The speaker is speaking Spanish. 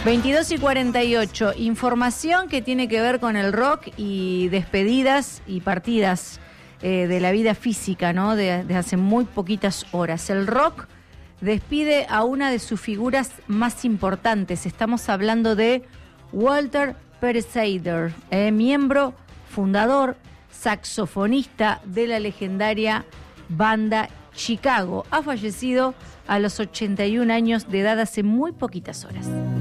22:48, información que tiene que ver con el rock y despedidas y partidas de la vida física, ¿no? De hace muy poquitas horas. El rock despide a una de sus figuras más importantes. Estamos hablando de Walter Pereira, miembro, fundador, saxofonista de la legendaria banda Chicago. Ha fallecido a los 81 años de edad hace muy poquitas horas.